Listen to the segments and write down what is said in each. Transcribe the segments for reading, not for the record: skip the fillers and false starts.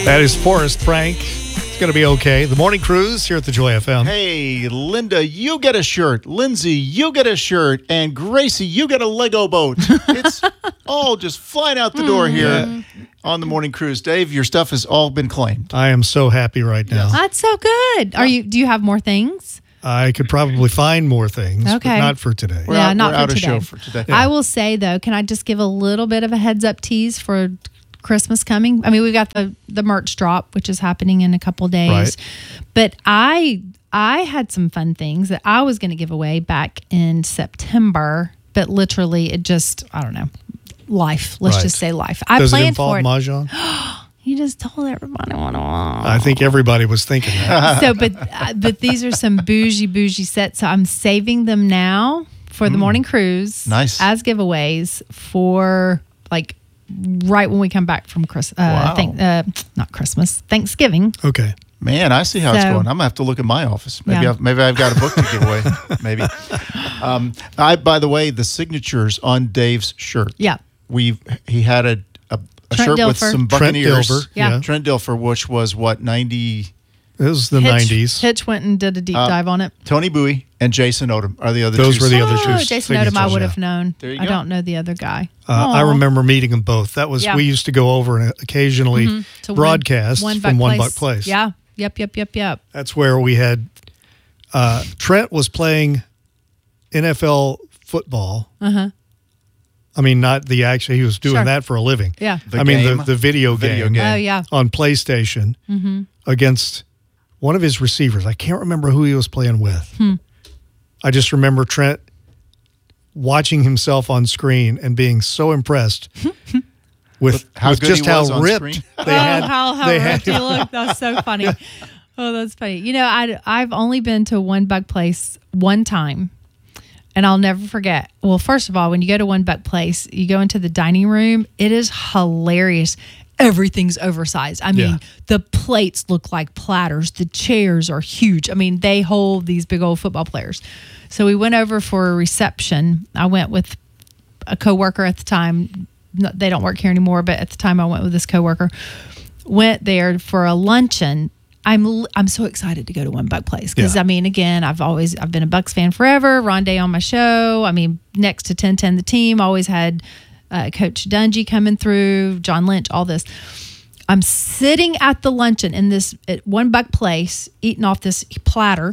That is Forrest Frank. It's going to be okay. The Morning Cruise here at the Joy FM. Hey, Linda, you get a shirt. Lindsay, you get a shirt. And Gracie, you get a Lego boat. It's all just flying out the door here on the Morning Cruise. Dave, your stuff has all been claimed. I am so happy right now. That's so good. Do you have more things? I could probably find more things, but not for today. We're out of show for today. Yeah. I will say, though, can I just give a little bit of a heads up tease for Christmas coming? I mean, we've got the merch drop, which is happening in a couple days. Right. But I had some fun things that I was going to give away back in September, but literally it just, I don't know, life. Let's just say life. Does I it planned involve for it. Mahjong? You just told everybody what I want. I think everybody was thinking that. So, but these are some bougie sets. So I'm saving them now for the Morning Cruise. Nice. As giveaways for like right when we come back from not Christmas, Thanksgiving. Okay. Man, I see how it's going. I'm going to have to look at my office. Maybe I've got a book to give away. Maybe. By the way, the signatures on Dave's shirt. Yeah. He had a shirt Dilfer. with some Buccaneers. Trent Dilfer. Yeah. Trent Dilfer, which was what, 90? It was the 90s. Hitch went and did a deep dive on it. Tony Bowie and Jason Odom are the other two. Those were the other two. Jason Odom, I would have known. There you I go. don't know the other guy. I remember meeting them both. That was we used to go over and occasionally broadcast from One Buck Place. Yeah. Yep. That's where we had Trent was playing NFL football. I mean, not the action. He was doing that for a living. Yeah. The video game. Oh, yeah. On PlayStation against one of his receivers. I can't remember who he was playing with. I just remember Trent watching himself on screen and being so impressed with just how ripped they had. How ripped he looked. That's so funny. Oh, that's funny. You know, I've only been to One Buck Place one time. And I'll never forget. Well, first of all, when you go to One Buck Place, you go into the dining room. It is hilarious. Everything's oversized. I mean, the plates look like platters. The chairs are huge. I mean, they hold these big old football players. So we went over for a reception. I went with a coworker at the time. They don't work here anymore, but at the time I went with this coworker. Went there for a luncheon. I'm so excited to go to One Buck Place because I mean, again, I've been a Bucks fan forever. Ron Day on my show. I mean, next to 1010 the team, always had Coach Dungy coming through, John Lynch, all this. I'm sitting at the luncheon at One Buck Place, eating off this platter.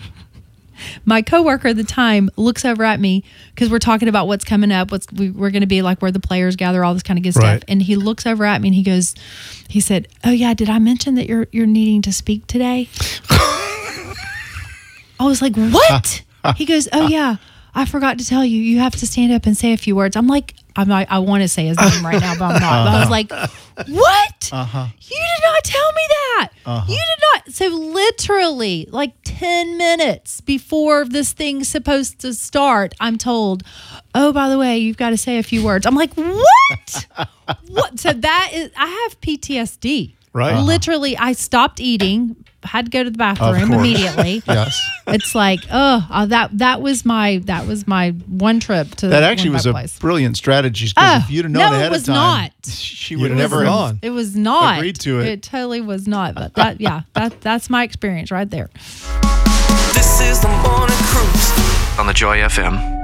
My coworker at the time looks over at me because we're talking about what's coming up. We're going to be like where the players gather, all this kind of good stuff. And he looks over at me and he said, "Oh yeah, did I mention that you're needing to speak today?" I was like, "What?" He goes, "Oh yeah, I forgot to tell you. You have to stand up and say a few words." I'm like, I want to say his name right now, but I'm not. But I was like, "What? You did not tell me that. You did not." So literally, like 10 minutes before this thing's supposed to start, I'm told, "Oh, by the way, you've got to say a few words." I'm like, "What? What?" So I have PTSD. Right. Literally, I stopped eating. Had to go to the bathroom immediately. Yes. It's like, that was my one trip to that actually One was Buck a Place. brilliant strategy because if you'd have known ahead of time, not. She would have never gone. It was not. Agreed to it. It totally was not. But that's my experience right there. This is the Morning Cruise on the Joy FM.